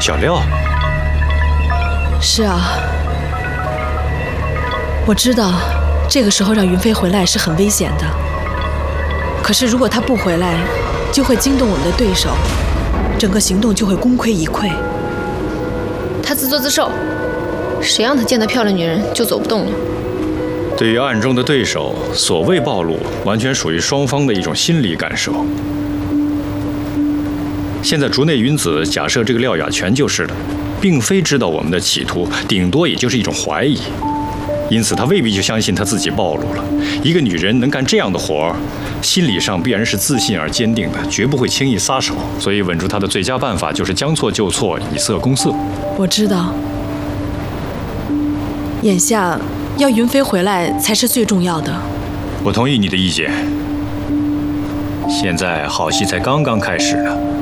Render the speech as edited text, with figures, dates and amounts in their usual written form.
小廖。 是啊，我知道这个时候让云飞回来是很危险的。可是如果他不回来，就会惊动我们的对手，整个行动就会功亏一篑。 他自作自受，谁让他见到漂亮女人就走不动了？ 对于暗中的对手，所谓暴露，完全属于双方的一种心理感受。现在竹内云子假设这个廖雅全就是的，并非知道我们的企图，顶多也就是一种怀疑。因此，他未必就相信他自己暴露了。一个女人能干这样的活儿，心理上必然是自信而坚定的，绝不会轻易撒手。所以，稳住她的最佳办法就是将错就错，以色攻色。 我知道，眼下要云飞回来才是最重要的。 我同意你的意见。现在好戏才刚刚开始呢。